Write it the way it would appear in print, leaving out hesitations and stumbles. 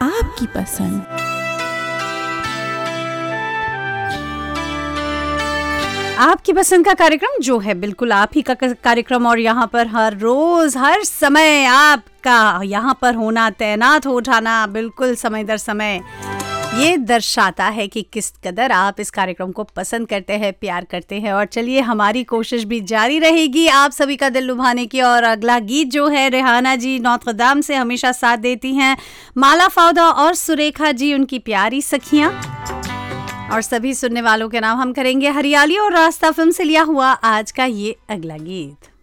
आपकी पसंद। आपकी पसंद का कार्यक्रम जो है बिल्कुल आप ही का कार्यक्रम, और यहाँ पर हर रोज हर समय आपका यहाँ पर होना, तैनात हो जाना बिल्कुल समय दर समय, ये दर्शाता है कि किस कदर आप इस कार्यक्रम को पसंद करते हैं, प्यार करते हैं। और चलिए हमारी कोशिश भी जारी रहेगी आप सभी का दिल लुभाने की। और अगला गीत जो है, रेहाना जी नौत्र दाम से हमेशा साथ देती हैं, माला फाउदा और सुरेखा जी उनकी प्यारी सखियां, और सभी सुनने वालों के नाम हम करेंगे हरियाली और रास्ता फिल्म से लिया हुआ आज का ये अगला गीत।